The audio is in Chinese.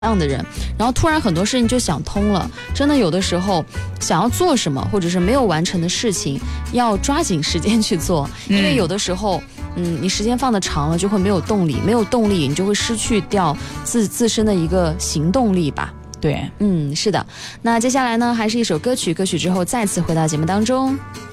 样的人，然后突然很多事情就想通了。真的有的时候想要做什么，或者是没有完成的事情，要抓紧时间去做，因为有的时候你时间放得长了就会没有动力，没有动力你就会失去掉自身的一个行动力吧。 对， 是的。那接下来呢，还是一首歌曲，歌曲之后再次回到节目当中。